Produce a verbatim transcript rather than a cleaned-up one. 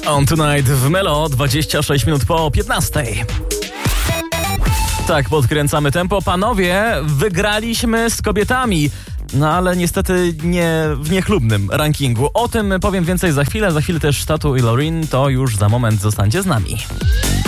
On Tonight w Melo, dwadzieścia sześć minut po piętnastej. Tak, podkręcamy tempo. Panowie, wygraliśmy z kobietami. No ale niestety nie w niechlubnym rankingu. O tym powiem więcej za chwilę. Za chwilę też Tatu i Lorin. To już za moment, zostańcie z nami.